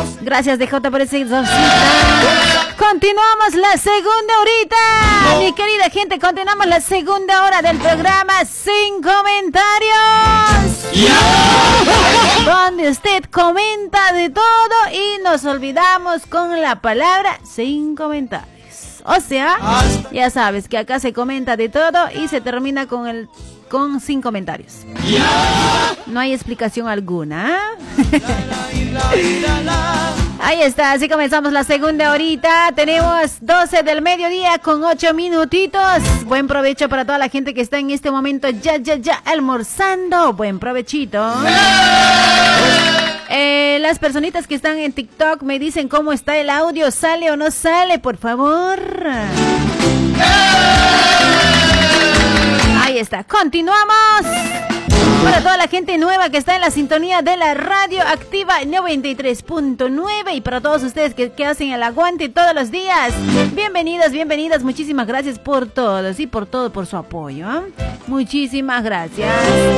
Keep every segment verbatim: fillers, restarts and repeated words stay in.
Gracias, D J, por ese exorcista. Continuamos la segunda horita. Mi querida gente, continuamos la segunda hora del programa Sin Comentarios. Donde usted comenta de todo y nos olvidamos con la palabra sin comentarios. O sea, ya sabes que acá se comenta de todo y se termina con el con sin comentarios. No hay explicación alguna. Ahí está, así comenzamos la segunda horita. Tenemos doce del mediodía con ocho minutitos. Buen provecho para toda la gente que está en este momento ya, ya, ya almorzando. Buen provechito. Eh, las personitas que están en TikTok me dicen cómo está el audio. ¿Sale o no sale? Por favor. Ahí está, continuamos. Para toda la gente nueva que está en la sintonía de la radio activa noventa y tres punto nueve y para todos ustedes que, que hacen el aguante todos los días, bienvenidos, bienvenidas, muchísimas gracias por todos y por todo, por su apoyo, ¿eh? Muchísimas gracias.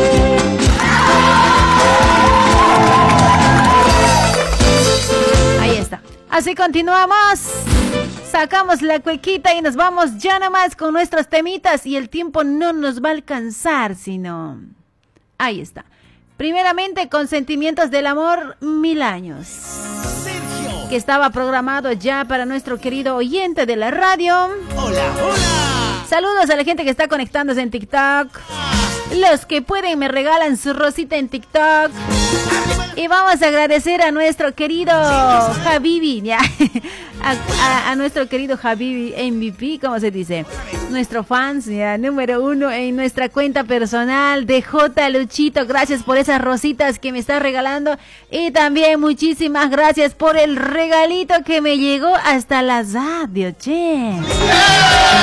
Ahí está, así continuamos. Sacamos la cuequita y nos vamos ya nomás con nuestros temitas y el tiempo no nos va a alcanzar, sino... Ahí está. Primeramente, con Sentimientos del Amor, Mil Años. Sergio. Que estaba programado ya para nuestro querido oyente de la radio. Hola, hola. Saludos a la gente que está conectándose en TikTok. Los que pueden me regalan su rosita en TikTok. Y vamos a agradecer a nuestro querido Habibi, ¿ya? A, a, a nuestro querido Habibi M V P, ¿cómo se dice? Nuestro fans, ya, número uno en nuestra cuenta personal de J. Luchito. Gracias por esas rositas que me está regalando. Y también muchísimas gracias por el regalito que me llegó hasta la radio, che.